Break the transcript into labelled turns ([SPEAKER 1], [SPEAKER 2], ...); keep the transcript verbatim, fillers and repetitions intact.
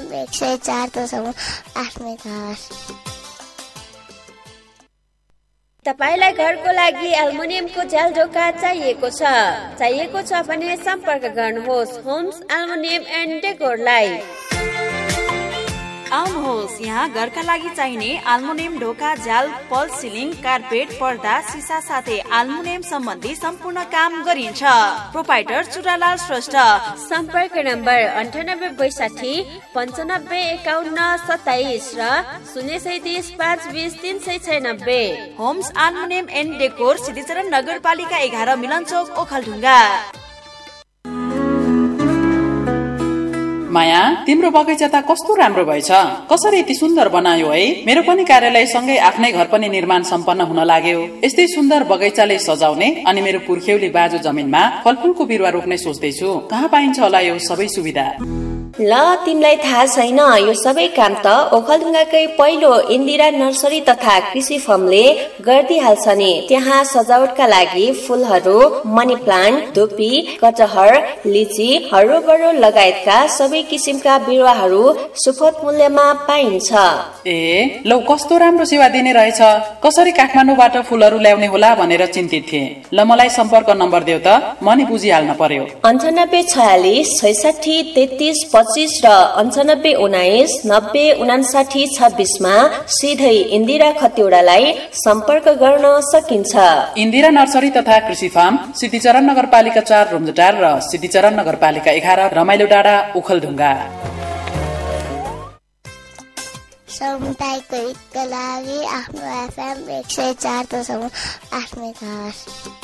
[SPEAKER 1] FM एक सय चार दशमलव आठ मेगाहर्ज।
[SPEAKER 2] तपाईलाई घरको लागि एल्युमिनियमको झ्याल ढोका चाहिएको छ चाहिएको छ भने सम्पर्क गर्नुहोस् होम्स एल्युमिनियम एन्ड डेकोरलाई।
[SPEAKER 3] आउनुहोस्, यहाँ घरका लागि चाहिने एल्युमिनियम ढोका, झ्याल, फल सिलिङ, कार्पेट, पर्दा, सिसा साथै एल्युमिनियम सम्बन्धी सम्पूर्ण काम गरिन्छ। प्रोपाइटर चुरालाल श्रेष्ठ।
[SPEAKER 2] सम्पर्क नम्बर अन्ठानब्बे बैसाठी पन्चानब्बे एकाउन्न सत्ताइस र शून्य सैतिस पाँच बिस तीन सय छयानब्बे।
[SPEAKER 3] Homes aluminium and decor, Siddhicharan नगरपालिका एघार, मिलन चौक, ओखलढुङ्गा।
[SPEAKER 4] माया, तिम्रो बगैँचा त कस्तो राम्रो भएछ, कसरी यति सुन्दर बनायो है। मेरो पनि कार्यालय सँगै आफ्नै घर पनि निर्माण सम्पन्न हुन लाग्यो। यस्तै सुन्दर बगैँचाले सजाउने अनि मेरो पुर्ख्यौली बाजु जमिनमा फलफुलको बिरुवा रोप्ने सोच्दैछु। कहाँ पाइन्छ होला यो सबै सुविधा?
[SPEAKER 5] ल, तिमीलाई थाहा छैन, यो सबै काम त ओखलढुङ्गाकै पहिलो इन्दिरा नर्सरी तथा कृषि फर्मले गरिदिहाल्छ नि। त्यहाँ सजावटका लागि फूलहरू, मनी प्लान्ट, धुपी, कटहर, लिची, हरोबरो लगायतका सबै किसिमका बिरुवाहरू सुपथ मूल्यमा पाइन्छ।
[SPEAKER 4] ए लौ, कस्तो राम्रो सेवा दिने रहेछ। कसरी काठमाडौँबाट फूलहरू ल्याउने होला भनेर चिन्तित थिए। ल, मलाई सम्पर्क नम्बर देऊ त, म नि बुझिहाल्न पर्यो।
[SPEAKER 5] अन्ठानब्बे छयालिस छैसठी तेत्तिस पच्चिस र अन्ठानब्बे उन्नाइस नब्बे उनासाठी छब्बिसमा सिधै इन्दिरा खतिवड़ालाई सम्पर्क गर्न सकिन्छ।
[SPEAKER 4] इन्दिरा नर्सरी तथा कृषि फार्म, सिद्धिचरण नगरपालिका चार, रुम्जाटार र सिद्धिचरण नगरपालिका एघार, रमाइलो डाँडा, ओखलढुङ्गा।
[SPEAKER 1] समुदायको हितका लागि आफ्नो एफएम एक सय चार दशमलव आठ मेगाहर्ज।